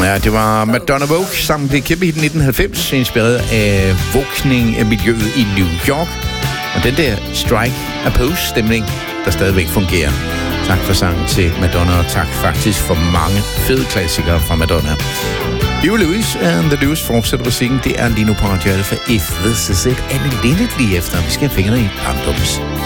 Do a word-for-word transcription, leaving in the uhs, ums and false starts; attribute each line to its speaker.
Speaker 1: Ja, det var Madonna Vogue, sammen blev kæmpe hit i nitten halvfems, inspireret af vågning af miljøet i New York. Og den der strike a pose-stemning, der stadigvæk fungerer. Tak for sangen til Madonna, og tak faktisk for mange fede klassikere fra Madonna. Huey Lewis and the News fortsætter musikken. Det er lige nu på Radio Alpha. If this is it, and en lille lige efter. Vi skal have fingrene i barndoms